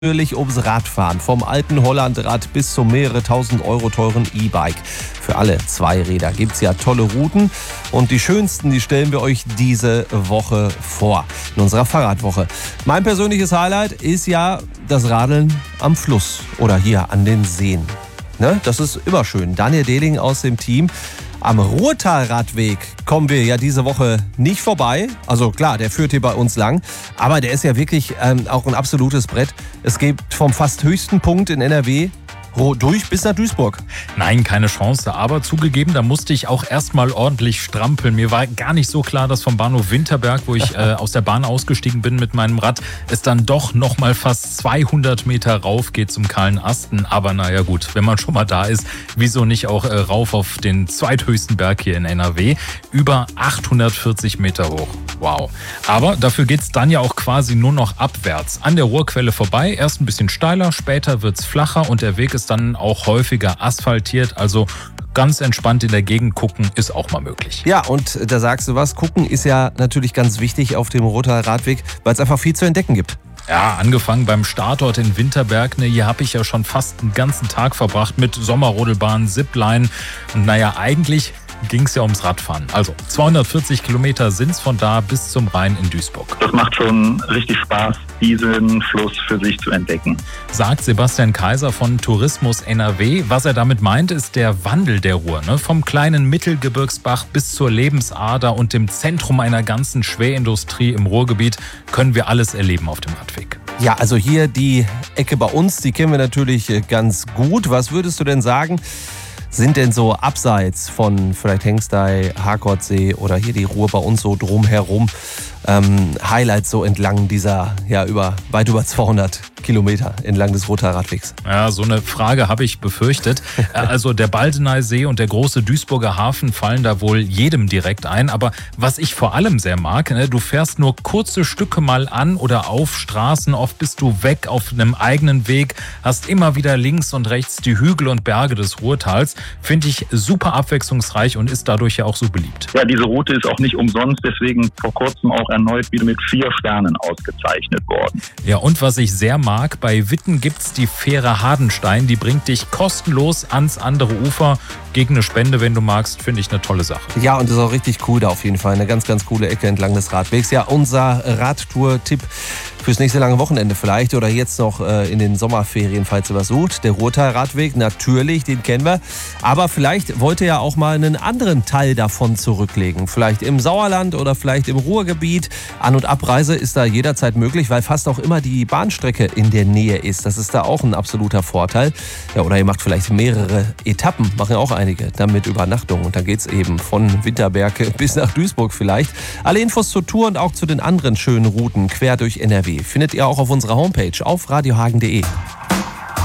Natürlich ums Radfahren. Vom alten Hollandrad bis zum mehrere tausend Euro teuren E-Bike. Für alle Zweiräder gibt es ja tolle Routen. Und die schönsten, die stellen wir euch diese Woche vor. In unserer Fahrradwoche. Mein persönliches Highlight ist ja das Radeln am Fluss oder hier an den Seen. Ne? Das ist immer schön. Daniel Dehling aus dem Team. Am Ruhrtalradweg kommen wir ja diese Woche nicht vorbei. Also klar, der führt hier bei uns lang. Aber der ist ja wirklich auch ein absolutes Brett. Es geht vom fast höchsten Punkt in NRW durch bis nach Duisburg. Nein, keine Chance. Aber zugegeben, da musste ich auch erstmal ordentlich strampeln. Mir war gar nicht so klar, dass vom Bahnhof Winterberg, wo ich aus der Bahn ausgestiegen bin mit meinem Rad, es dann doch noch mal fast 200 Meter rauf geht zum kahlen Asten. Aber naja gut, wenn man schon mal da ist, wieso nicht auch rauf auf den zweithöchsten Berg hier in NRW? Über 840 Meter hoch. Wow. Aber dafür geht's dann ja auch quasi nur noch abwärts. An der Ruhrquelle vorbei, erst ein bisschen steiler, später wird's flacher und der Weg ist dann auch häufiger asphaltiert. Also ganz entspannt in der Gegend gucken ist auch mal möglich. Ja, und da sagst du was, gucken ist ja natürlich ganz wichtig auf dem Ruhrtalradweg, weil es einfach viel zu entdecken gibt. Ja, angefangen beim Startort in Winterberg. Hier habe ich ja schon fast einen ganzen Tag verbracht mit Sommerrodelbahn, Zipline. Und naja, eigentlich ging es ja ums Radfahren. Also 240 Kilometer sind es von da bis zum Rhein in Duisburg. Das macht schon richtig Spaß, diesen Fluss für sich zu entdecken. Sagt Sebastian Kaiser von Tourismus NRW. Was er damit meint, ist der Wandel der Ruhr. Vom kleinen Mittelgebirgsbach bis zur Lebensader und dem Zentrum einer ganzen Schwerindustrie im Ruhrgebiet können wir alles erleben auf dem Radweg. Ja, also hier die Ecke bei uns, die kennen wir natürlich ganz gut. Was würdest du denn sagen, sind denn so abseits von vielleicht Hengstey, Harkordsee oder hier die Ruhr bei uns so drumherum Highlights so entlang dieser, ja, weit über 200 Kilometer entlang des Ruhrtalradwegs? Ja, so eine Frage habe ich befürchtet. Also der Baldeneysee und der große Duisburger Hafen fallen da wohl jedem direkt ein. Aber was ich vor allem sehr mag, du fährst nur kurze Stücke mal an oder auf Straßen. Oft bist du weg auf einem eigenen Weg, hast immer wieder links und rechts die Hügel und Berge des Ruhrtals. Finde ich super abwechslungsreich und ist dadurch ja auch so beliebt. Ja, diese Route ist auch nicht umsonst, deswegen vor kurzem auch erneut wieder mit 4 Sternen ausgezeichnet worden. Ja, und was ich sehr mag, bei Witten gibt's die Fähre Hardenstein. Die bringt dich kostenlos ans andere Ufer. Gegen eine Spende, wenn du magst, finde ich eine tolle Sache. Ja, und das ist auch richtig cool da auf jeden Fall. Eine ganz, ganz coole Ecke entlang des Radwegs. Ja, unser Radtour-Tipp fürs nächste lange Wochenende vielleicht oder jetzt noch in den Sommerferien, falls ihr was sucht. Der Ruhrtalradweg, natürlich, den kennen wir. Aber vielleicht wollt ihr ja auch mal einen anderen Teil davon zurücklegen. Vielleicht im Sauerland oder vielleicht im Ruhrgebiet. An- und Abreise ist da jederzeit möglich, weil fast auch immer die Bahnstrecke in der Nähe ist. Das ist da auch ein absoluter Vorteil. Ja, oder ihr macht vielleicht mehrere Etappen, machen auch einige, dann mit Übernachtung. Und dann geht's eben von Winterberg bis nach Duisburg vielleicht. Alle Infos zur Tour und auch zu den anderen schönen Routen quer durch NRW findet ihr auch auf unserer Homepage auf radiohagen.de.